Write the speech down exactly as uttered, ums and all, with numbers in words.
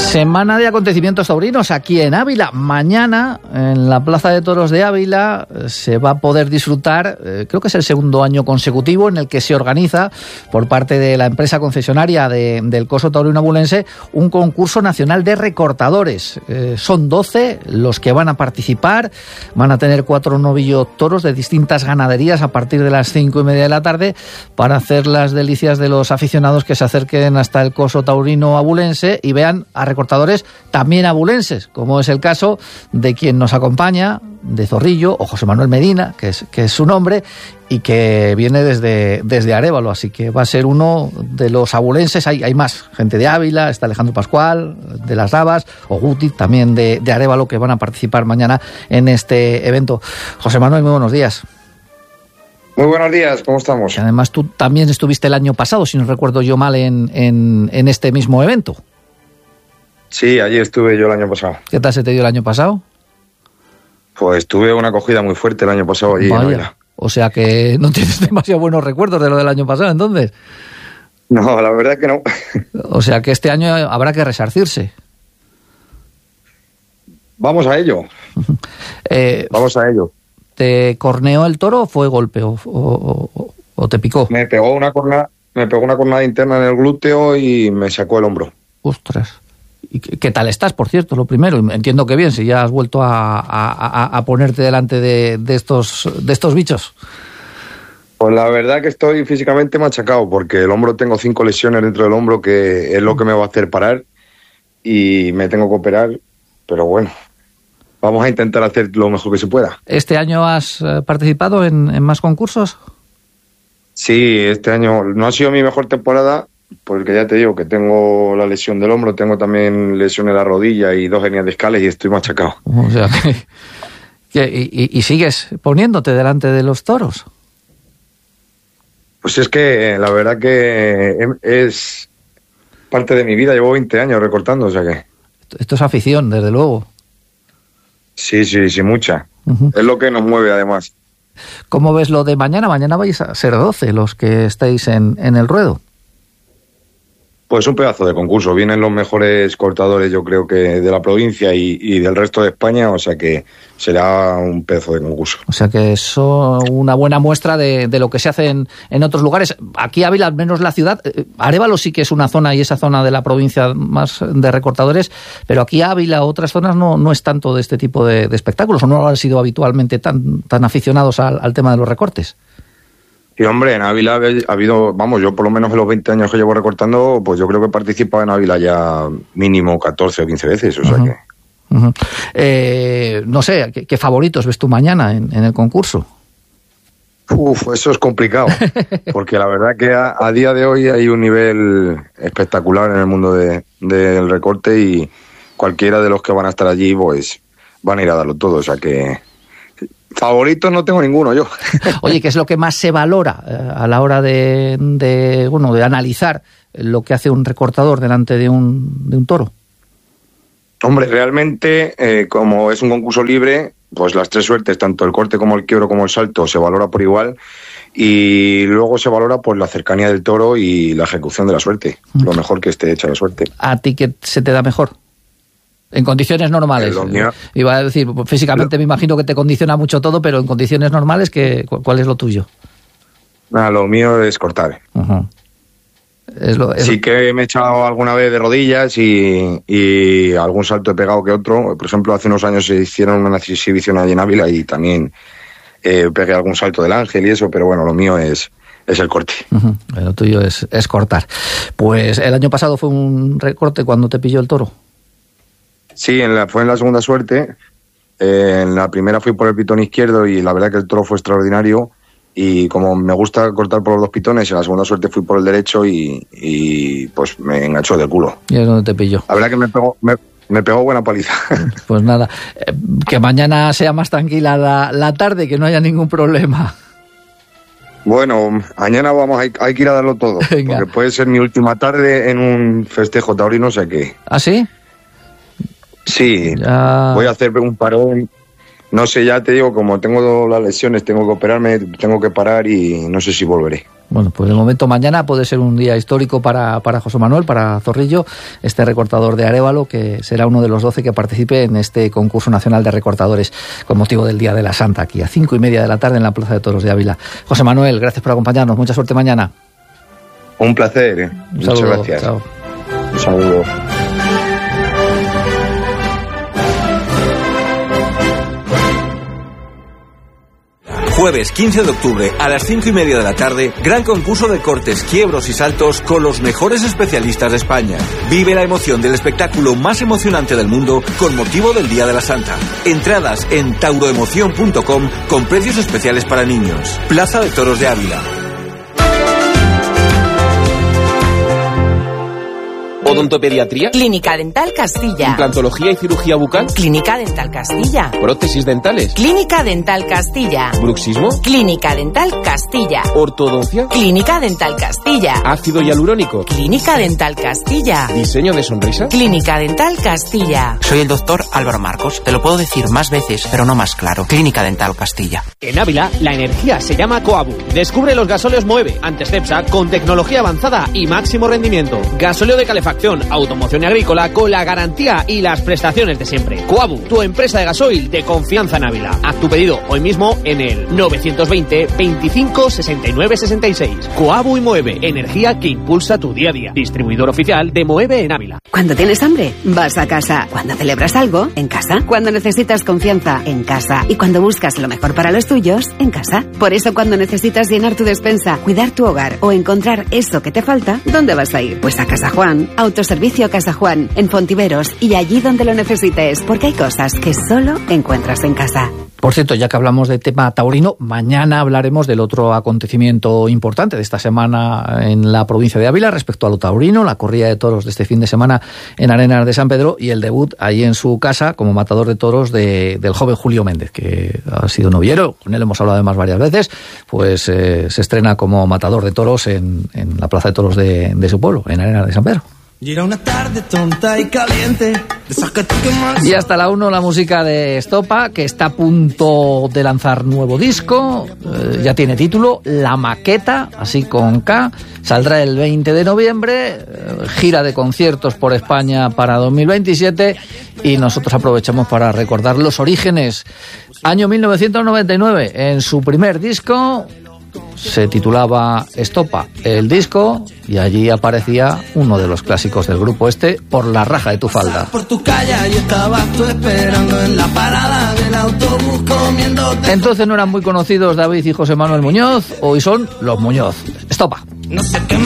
Semana de acontecimientos taurinos aquí en Ávila. Mañana, en la Plaza de Toros de Ávila, se va a poder disfrutar, eh, creo que es el segundo año consecutivo en el que se organiza, por parte de la empresa concesionaria de, del Coso Taurino Abulense, un concurso nacional de recortadores. Eh, son doce los que van a participar. Van a tener cuatro novillos toros de distintas ganaderías a partir de las cinco y media de la tarde para hacer las delicias de los aficionados que se acerquen hasta el Coso Taurino Abulense y vean a recortadores también abulenses, como es el caso de quien nos acompaña, de Zorrillo, o José Manuel Medina, que es, que es su nombre, y que viene desde, desde Arévalo, así que va a ser uno de los abulenses. Hay, hay más gente de Ávila, está Alejandro Pascual, de Las Navas, o Guti, también de, de Arévalo, que van a participar mañana en este evento. José Manuel, muy buenos días. Muy buenos días, ¿cómo estamos? Además, tú también estuviste el año pasado, si no recuerdo yo mal, en, en, en este mismo evento. Sí, allí estuve yo el año pasado. ¿Qué tal se te dio el año pasado? Pues tuve una acogida muy fuerte el año pasado allí. Vaya. En Ávila. O sea que no tienes demasiado buenos recuerdos de lo del año pasado, entonces. No, la verdad es que no. O sea que este año habrá que resarcirse. Vamos a ello. eh, Vamos a ello. ¿Te corneó el toro o fue golpe? ¿O, o, o, o te picó? Me pegó una cornada, me pegó una cornada interna en el glúteo y me sacó el hombro. Ostras. ¿Y qué, qué tal estás, por cierto? Lo primero, entiendo que bien, si ya has vuelto a, a, a ponerte delante de, de, estos, de estos bichos. Pues la verdad que estoy físicamente machacado, porque el hombro, tengo cinco lesiones dentro del hombro, que es lo que me va a hacer parar, y me tengo que operar, pero bueno, vamos a intentar hacer lo mejor que se pueda. ¿Este año has participado en, en más concursos? Sí, este año no ha sido mi mejor temporada, porque ya te digo que tengo la lesión del hombro, tengo también lesión en la rodilla y dos hernias discales y estoy machacado. O sea, que, que, y, y sigues poniéndote delante de los toros. Pues es que la verdad que es parte de mi vida, llevo veinte años recortando, o sea que... Esto es afición, desde luego. Sí, sí, sí, mucha. Uh-huh. Es lo que nos mueve, además. ¿Cómo ves lo de mañana? Mañana vais a ser doce los que estáis en, en el ruedo. Pues un pedazo de concurso. Vienen los mejores cortadores, yo creo que de la provincia y, y del resto de España, o sea que será un pedazo de concurso. O sea que eso una buena muestra de, de lo que se hace en, en otros lugares. Aquí Ávila, al menos la ciudad, eh, Arévalo sí que es una zona y esa zona de la provincia más de recortadores, pero aquí Ávila, otras zonas no, no es tanto de este tipo de, de espectáculos, o no han sido habitualmente tan, tan aficionados al, al tema de los recortes. Y hombre, en Ávila ha habido, vamos, yo por lo menos en los veinte años que llevo recortando, pues yo creo que he participado en Ávila ya mínimo catorce o quince veces, o sea uh-huh. que... Uh-huh. Eh, no sé, ¿qué, ¿qué favoritos ves tú mañana en, en el concurso? Uf, eso es complicado, porque la verdad que a, a día de hoy hay un nivel espectacular en el mundo de, del recorte y cualquiera de los que van a estar allí, pues van a ir a darlo todo, o sea que... Favoritos no tengo ninguno yo. Oye, ¿qué es lo que más se valora eh, a la hora de, de, bueno, de analizar lo que hace un recortador delante de un, de un toro? Hombre, realmente, eh, como es un concurso libre, pues las tres suertes, tanto el corte como el quiebro como el salto, se valora por igual y luego se valora por la cercanía del toro y la ejecución de la suerte, mm. lo mejor que esté hecha la suerte. ¿A ti qué se te da mejor? En condiciones normales. Eh, iba a decir, físicamente lo... me imagino que te condiciona mucho todo, pero en condiciones normales, ¿qué, ¿cuál es lo tuyo? Ah, lo mío es cortar. Uh-huh. Es lo, es... Sí que me he echado alguna vez de rodillas y, y algún salto he pegado que otro. Por ejemplo, hace unos años se hicieron una exhibición allí en Ávila y también eh, pegué algún salto del ángel y eso, pero bueno, lo mío es... es el corte. Uh-huh. Lo tuyo es, es cortar. Pues el año pasado fue un recorte cuando te pilló el toro. Sí, en la, fue en la segunda suerte. Eh, en la primera fui por el pitón izquierdo y la verdad que el toro fue extraordinario. Y como me gusta cortar por los dos pitones, en la segunda suerte fui por el derecho y, y pues me enganchó del culo. ¿Y es donde te pilló? La verdad que me pegó, me, me pegó buena paliza. Pues nada, eh, que mañana sea más tranquila la, la tarde, que no haya ningún problema. Bueno, mañana vamos, hay, hay que ir a darlo todo. Venga. Porque puede ser mi última tarde en un festejo taurino, o sea que... ¿Ah, sí? Sí, ya... voy a hacer un parón. No sé, ya te digo, como tengo las lesiones, tengo que operarme, tengo que parar y no sé si volveré. Bueno, pues de momento mañana puede ser un día histórico para, para José Manuel, para Zorrillo, este recortador de Arévalo, que será uno de los doce que participe en este concurso nacional de recortadores con motivo del Día de la Santa, aquí a cinco y media de la tarde en la Plaza de Toros de Ávila. José Manuel, gracias por acompañarnos, mucha suerte mañana. Un placer, ¿eh? Un Muchas saludo, gracias. Chao. Un saludo. Jueves quince de octubre a las cinco y media de la tarde, gran concurso de cortes, quiebros y saltos con los mejores especialistas de España. Vive la emoción del espectáculo más emocionante del mundo con motivo del Día de la Santa. Entradas en tauroemoción punto com con precios especiales para niños. Plaza de Toros de Ávila. ¿Odontopediatría? Clínica Dental Castilla. ¿Implantología y cirugía bucal? Clínica Dental Castilla. ¿Prótesis dentales? Clínica Dental Castilla. ¿Bruxismo? Clínica Dental Castilla. ¿Ortodoncia? Clínica Dental Castilla. ¿Ácido hialurónico? Clínica Dental Castilla. ¿Diseño de sonrisa? Clínica Dental Castilla. Soy el doctor Álvaro Marcos. Te lo puedo decir más veces, pero no más claro. Clínica Dental Castilla. En Ávila, la energía se llama Coabu. Descubre los gasóleos Moeve, antes Cepsa, con tecnología avanzada y máximo rendimiento. Gasóleo de calefacción, automoción y agrícola con la garantía y las prestaciones de siempre. Coabu, tu empresa de gasoil de confianza en Ávila. Haz tu pedido hoy mismo en el novecientos veinte, veinticinco, sesenta y nueve, sesenta y seis. Coabu y Moeve, energía que impulsa tu día a día. Distribuidor oficial de Moeve en Ávila. Cuando tienes hambre, vas a casa. Cuando celebras algo, en casa. Cuando necesitas confianza, en casa. Y cuando buscas lo mejor para los tuyos, en casa. Por eso, cuando necesitas llenar tu despensa, cuidar tu hogar o encontrar eso que te falta, ¿dónde vas a ir? Pues a Casa Juan. Autoservicio Casa Juan, en Fontiveros y allí donde lo necesites, porque hay cosas que solo encuentras en casa. Por cierto, ya que hablamos de tema taurino, mañana hablaremos del otro acontecimiento importante de esta semana en la provincia de Ávila respecto a lo taurino, la corrida de toros de este fin de semana en Arenas de San Pedro y el debut ahí en su casa como matador de toros de, del joven Julio Méndez, que ha sido noviero, con él hemos hablado además varias veces, pues eh, se estrena como matador de toros en, en la plaza de toros de, de su pueblo, en Arenas de San Pedro. Y era una tarde tonta y caliente. Y hasta la uno la música de Estopa, que está a punto de lanzar nuevo disco, eh, ya tiene título, La Maqueta, así con K, saldrá el veinte de noviembre, eh, gira de conciertos por España para dos mil veintisiete y nosotros aprovechamos para recordar los orígenes. Año mil novecientos noventa y nueve, en su primer disco se titulaba Estopa el disco y allí aparecía uno de los clásicos del grupo este, Por la raja de tu falda. Por tu calle y estabas tú esperando en la parada del autobús comiéndote. Entonces no eran muy conocidos David y José Manuel Muñoz, hoy son los Muñoz. Estopa. No sé qué me